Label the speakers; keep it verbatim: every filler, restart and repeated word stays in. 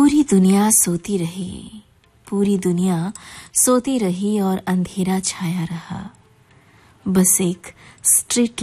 Speaker 1: पूरी दुनिया सोती रही, पूरी दुनिया सोती रही और अंधेरा छाया रहा। बस एक स्ट्रीट